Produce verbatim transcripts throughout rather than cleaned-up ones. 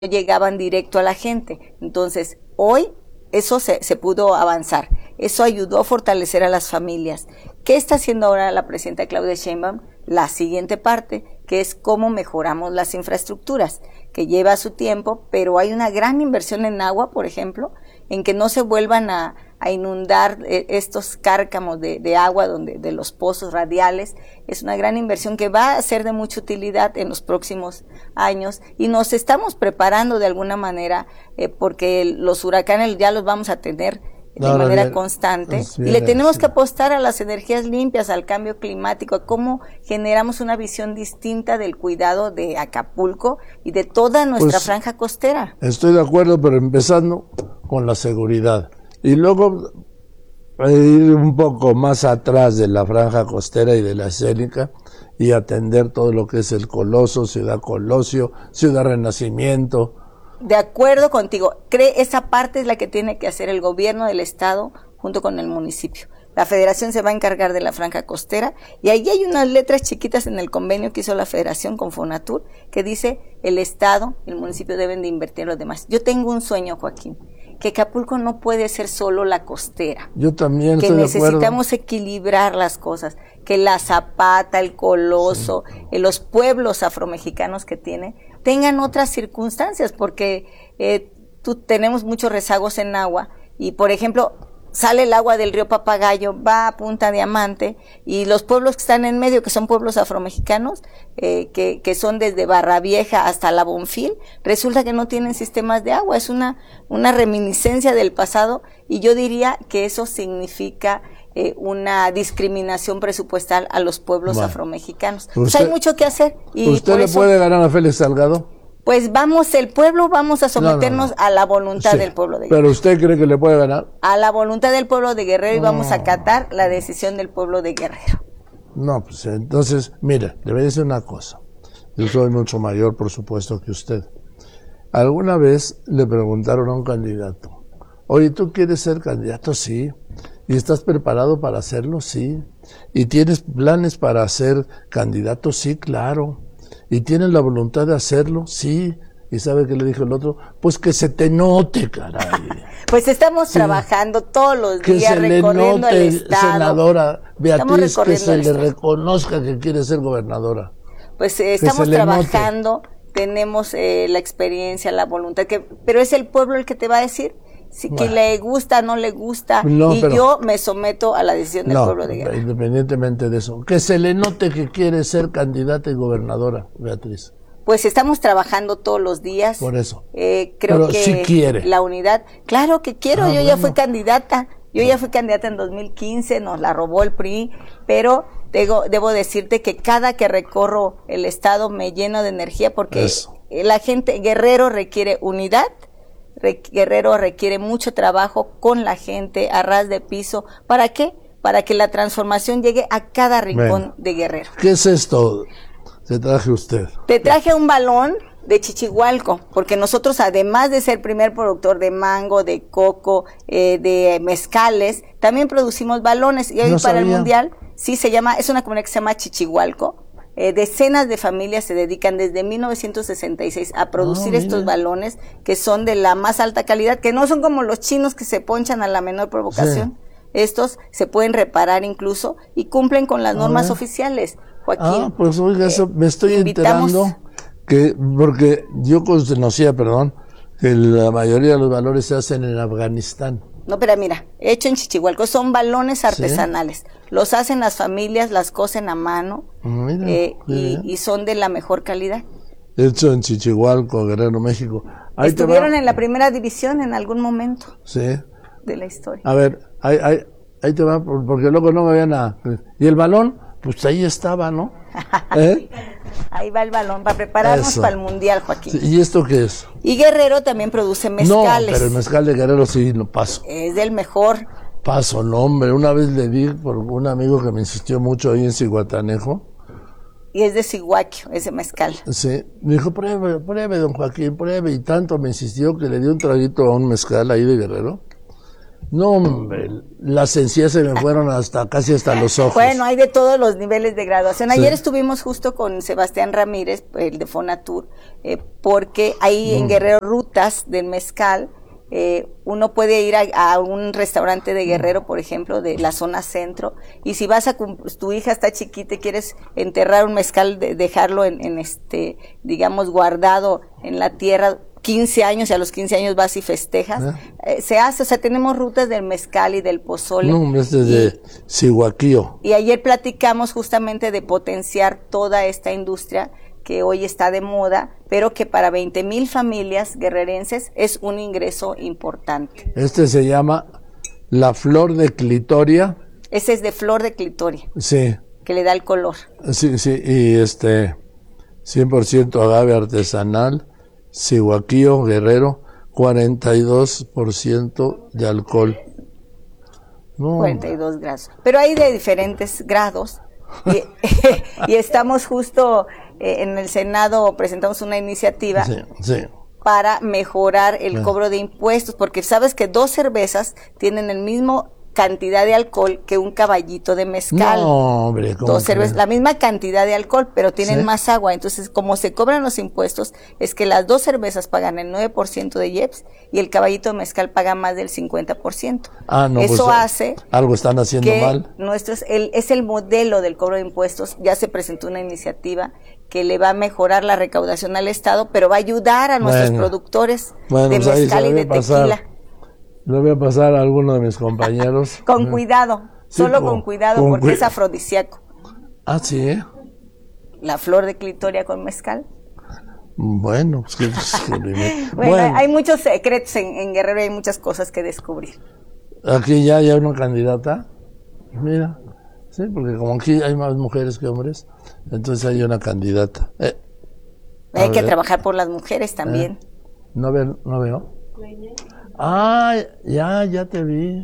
llegaban directo a la gente. Entonces, hoy eso se, se pudo avanzar. Eso ayudó a fortalecer a las familias. ¿Qué está haciendo ahora la presidenta Claudia Sheinbaum? La siguiente parte, que es cómo mejoramos las infraestructuras, que lleva su tiempo, pero hay una gran inversión en agua, por ejemplo, en que no se vuelvan a, a inundar estos cárcamos de, de agua donde, de los pozos radiales. Es una gran inversión que va a ser de mucha utilidad en los próximos años y nos estamos preparando de alguna manera eh, porque los huracanes ya los vamos a tener de Ahora manera bien, constante bien, y le tenemos sí. que apostar a las energías limpias, al cambio climático, a cómo generamos una visión distinta del cuidado de Acapulco y de toda nuestra pues, franja costera. Estoy de acuerdo, pero empezando con la seguridad y luego ir un poco más atrás de la franja costera y de la escénica y atender todo lo que es el Coloso, Ciudad Colosio, Ciudad Renacimiento. De acuerdo contigo, cree esa parte es la que tiene que hacer el gobierno del estado junto con el municipio. La federación se va a encargar de la franja costera y ahí hay unas letras chiquitas en el convenio que hizo la federación con Fonatur que dice el estado, el municipio deben de invertir en los demás. Yo tengo un sueño, Joaquín, que Acapulco no puede ser solo la costera. Yo también que estoy de necesitamos acuerdo. equilibrar las cosas, que la Zapata, el Coloso, sí. eh, los pueblos afromexicanos que tiene tengan otras circunstancias, porque eh, tú, tenemos muchos rezagos en agua y, por ejemplo, sale el agua del río Papagayo, va a Punta Diamante y los pueblos que están en medio, que son pueblos afromexicanos, eh, que, que son desde Barra Vieja hasta La Bonfil, resulta que no tienen sistemas de agua. Es una, una reminiscencia del pasado y yo diría que eso significa eh, una discriminación presupuestal a los pueblos bueno, afromexicanos. Usted, pues hay mucho que hacer. Y ¿Usted le eso, puede ganar a Félix Salgado? Pues vamos, el pueblo, vamos a someternos no, no, no. a la voluntad sí, del pueblo de Guerrero. ¿Pero usted cree que le puede ganar? A la voluntad del pueblo de Guerrero y no. vamos a acatar la decisión del pueblo de Guerrero. No, pues entonces, mire, le voy a decir una cosa. Yo soy mucho mayor, por supuesto, que usted. Alguna vez le preguntaron a un candidato, oye, ¿tú quieres ser candidato? Sí. ¿Y estás preparado para hacerlo? Sí. ¿Y tienes planes para ser candidato? Sí, claro. ¿Y tienes la voluntad de hacerlo? Sí. ¿Y sabe qué le dijo el otro? Pues que se te note, caray. Pues estamos sí. trabajando todos los que días se recorriendo le note, el estado. Senadora Beatriz, que se le estado. reconozca que quiere ser gobernadora. Pues eh, estamos trabajando, tenemos eh, la experiencia, la voluntad, que, pero es el pueblo el que te va a decir si bueno. que le gusta, no le gusta, no, y pero, yo me someto a la decisión del no, pueblo de Guerrero. Independientemente de eso, que se le note que quiere ser candidata y gobernadora, Beatriz. Pues estamos trabajando todos los días. Por eso. Eh, creo pero que sí quiere. La unidad, claro que quiero, ah, yo bueno. ya fui candidata, yo ya fui candidata en dos mil quince, nos la robó el P R I, pero debo, debo decirte que cada que recorro el estado me lleno de energía porque eso. La gente, Guerrero requiere unidad, re, Guerrero requiere mucho trabajo con la gente a ras de piso. ¿Para qué? Para que la transformación llegue a cada rincón Ven. de Guerrero. ¿Qué es esto? Te traje usted. Te traje un balón de Chichihualco, porque nosotros, además de ser primer productor de mango, de coco, eh, de mezcales, también producimos balones. Y hoy no para sabía. el mundial, sí se llama, es una comunidad que se llama Chichihualco. Eh, decenas de familias se dedican desde mil novecientos sesenta y seis a producir oh, estos balones que son de la más alta calidad, que no son como los chinos que se ponchan a la menor provocación. Sí. Estos se pueden reparar incluso y cumplen con las normas oficiales. Joaquín. Ah, pues oiga, eso me estoy invitamos. enterando que, porque yo conocía, perdón, que la mayoría de los valores se hacen en Afganistán. No, pero mira, hecho en Chichihualco, son balones artesanales. ¿Sí? Los hacen las familias, las cosen a mano mira, eh, y, y son de la mejor calidad. Hecho en Chichihualco, Guerrero, México. Ahí Estuvieron en la primera división en algún momento sí. de la historia. A ver, ahí, ahí, ahí te va, porque luego no me vayan a... ¿Y el balón? Pues ahí estaba, ¿no? ¿Eh? Ahí va el balón, para prepararnos Eso. para el Mundial, Joaquín. Sí, ¿y esto qué es? Y Guerrero también produce mezcales. No, pero el mezcal de Guerrero sí lo paso. Es del mejor. Paso, no, hombre. Una vez le di por un amigo que me insistió mucho ahí en Cihuatanejo. Y es de Cihuaquio, ese mezcal. Sí. Me dijo, pruebe, pruebe, don Joaquín, pruebe. Y tanto me insistió que le di un traguito a un mezcal ahí de Guerrero. No, hombre, las encías se me fueron hasta casi hasta los ojos. Bueno, hay de todos los niveles de graduación. Ayer Sí. estuvimos justo con Sebastián Ramírez, el de Fonatur, eh, porque hay en Guerrero rutas del mezcal. Eh, uno puede ir a, a un restaurante de Guerrero, por ejemplo, de la zona centro, y si vas a, tu hija está chiquita y quieres enterrar un mezcal, de, dejarlo en, en este, digamos, guardado en la tierra, quince años, y a los quince años vas y festejas, ¿Eh? Eh, se hace, o sea, tenemos rutas del mezcal y del pozole. No, este es de Cihuaquío. Y ayer platicamos justamente de potenciar toda esta industria que hoy está de moda, pero que para veinte mil familias guerrerenses es un ingreso importante. Este se llama la flor de clitoria. Ese es de flor de clitoria. Sí. Que le da el color. Sí, sí, y este cien por ciento agave artesanal, Cihuaquío, Guerrero, cuarenta y dos por ciento de alcohol. No. cuarenta y dos grados. Pero hay de diferentes grados. Y, y estamos justo eh, en el Senado, presentamos una iniciativa sí, sí. para mejorar el sí. cobro de impuestos, porque sabes que dos cervezas tienen el mismo cantidad de alcohol que un caballito de mezcal. No, hombre, ¿cómo dos cervezas, la misma cantidad de alcohol, pero tienen ¿Sí? más agua. Entonces, como se cobran los impuestos, es que las dos cervezas pagan el nueve por ciento de I E P S y el caballito de mezcal paga más del cincuenta por ciento. Ah, no, Eso pues, hace algo están haciendo que mal. Nuestro es el, es el modelo del cobro de impuestos. Ya se presentó una iniciativa que le va a mejorar la recaudación al Estado, pero va a ayudar a nuestros bueno, productores bueno, de pues mezcal y de pasar. tequila. Le voy a pasar a alguno de mis compañeros. Con cuidado, sí, solo con, con cuidado, con porque cu es afrodisíaco. Ah, sí, ¿eh? La flor de clitoria con mezcal. Bueno, pues que, que bueno, bueno, hay muchos secretos en, en Guerrero y hay muchas cosas que descubrir. Aquí ya hay una candidata. Mira, sí, porque como aquí hay más mujeres que hombres, entonces hay una candidata. Eh, hay que ver. trabajar por las mujeres también. Eh, ¿No, ve, ¿No veo? Ah, ya, ya te vi.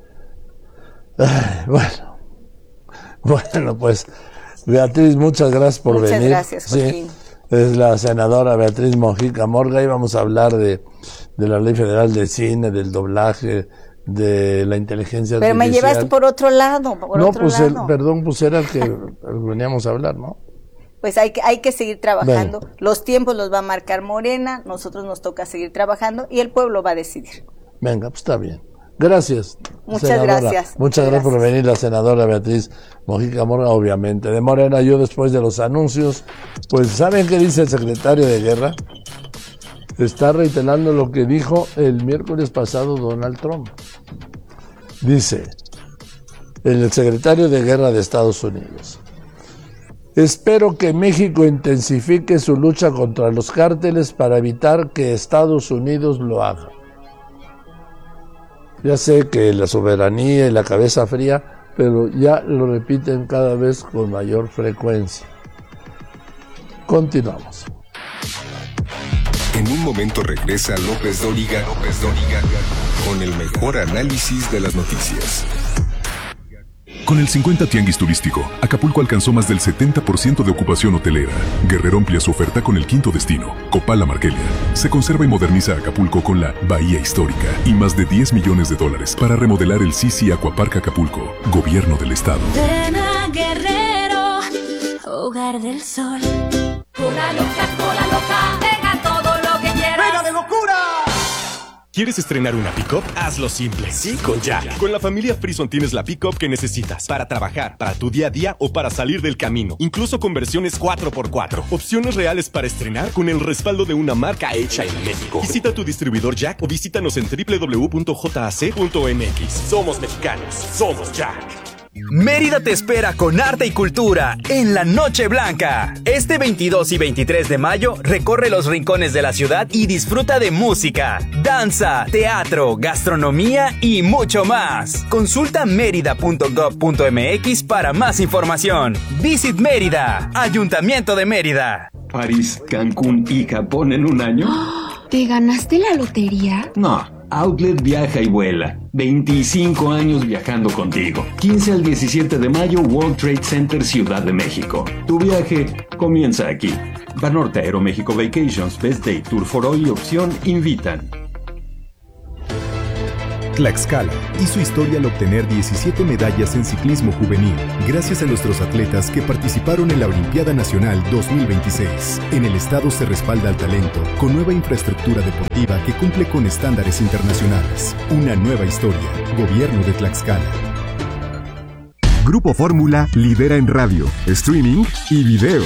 Ay, bueno, bueno, pues Beatriz, muchas gracias por muchas venir. Muchas gracias, Joaquín. Sí, es la senadora Beatriz Mojica Morga y vamos a hablar de, de la Ley Federal de Cine, del doblaje, de la inteligencia Pero artificial. me llevaste por otro lado, por no, otro pues lado. El, perdón, pues era el que veníamos a hablar, ¿no? Pues hay que, hay que seguir trabajando. Bueno. Los tiempos los va a marcar Morena, nosotros nos toca seguir trabajando y el pueblo va a decidir. Venga, pues está bien. Gracias. Muchas senadora. gracias. Muchas, Muchas gracias por gracias. venir, la senadora Beatriz Mojica Morga, obviamente. De Morena, yo después de los anuncios, pues ¿saben qué dice el secretario de Guerra? Está reiterando lo que dijo el miércoles pasado Donald Trump. Dice el secretario de Guerra de Estados Unidos: espero que México intensifique su lucha contra los cárteles para evitar que Estados Unidos lo haga. Ya sé que la soberanía y la cabeza fría, pero ya lo repiten cada vez con mayor frecuencia. Continuamos. En un momento regresa López Dóriga, López Dóriga con el mejor análisis de las noticias. Con el cincuenta Tianguis Turístico, Acapulco alcanzó más del setenta por ciento de ocupación hotelera. Guerrero amplia su oferta con el quinto destino, Copala Marquelia. Se conserva y moderniza Acapulco con la Bahía Histórica y más de diez millones de dólares para remodelar el Sisi Aquapark Acapulco, Gobierno del Estado. Ven a Guerrero, hogar del sol. Una loca, cola loca, pega todo lo que quieras. ¡Venga de locura! ¿Quieres estrenar una pick-up? Hazlo simple, sí, con Jack. Con la familia Frison tienes la pick-up que necesitas para trabajar, para tu día a día o para salir del camino. Incluso con versiones cuatro por cuatro. Opciones reales para estrenar con el respaldo de una marca hecha en México. Visita tu distribuidor Jack o visítanos en doble u doble u doble u punto j a c punto m x. Somos mexicanos, somos Jack. Mérida te espera con arte y cultura en la Noche Blanca. Este veintidós y veintitrés de mayo recorre los rincones de la ciudad y disfruta de música, danza, teatro, gastronomía y mucho más. Consulta mérida punto gov punto m x para más información. Visit Mérida, Ayuntamiento de Mérida. París, Cancún y Japón en un año. ¿Te ganaste la lotería? No. Outlet viaja y vuela. veinticinco años viajando contigo. quince al diecisiete de mayo, World Trade Center, Ciudad de México. Tu viaje comienza aquí. Banorte Aeroméxico Vacations, Best Day, Tour for All y Opción invitan. Tlaxcala hizo historia al obtener diecisiete medallas en ciclismo juvenil, gracias a nuestros atletas que participaron en la Olimpiada Nacional dos mil veintiséis. En el estado se respalda al talento con nueva infraestructura deportiva que cumple con estándares internacionales. Una nueva historia. Gobierno de Tlaxcala. Grupo Fórmula lidera en radio, streaming y video.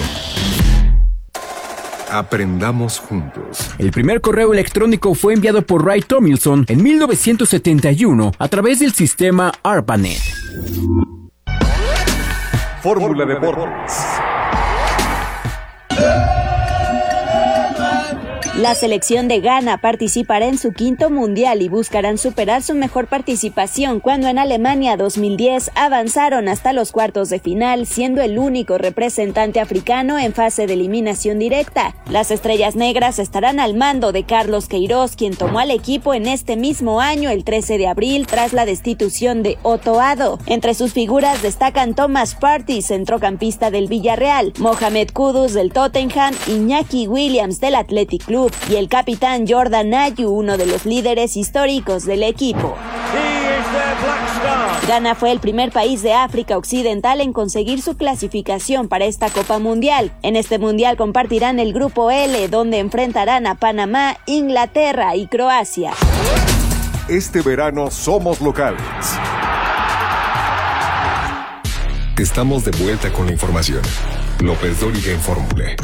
Aprendamos juntos. El primer correo electrónico fue enviado por Ray Tomlinson en mil novecientos setenta y uno a través del sistema ARPANET. Fórmula Deportes. La selección de Ghana participará en su quinto mundial y buscarán superar su mejor participación cuando en Alemania dos mil diez avanzaron hasta los cuartos de final, siendo el único representante africano en fase de eliminación directa. Las estrellas negras estarán al mando de Carlos Queiroz, quien tomó al equipo en este mismo año, el trece de abril, tras la destitución de Otto Addo. Entre sus figuras destacan Thomas Partey, centrocampista del Villarreal, Mohamed Kudus del Tottenham, Iñaki Williams del Athletic Club y el capitán Jordan Ayew, uno de los líderes históricos del equipo. Ghana fue el primer país de África Occidental en conseguir su clasificación para esta Copa Mundial. En este Mundial compartirán el Grupo L, donde enfrentarán a Panamá, Inglaterra y Croacia. Este verano somos locales. Estamos de vuelta con la información. López Dóriga en Fórmula.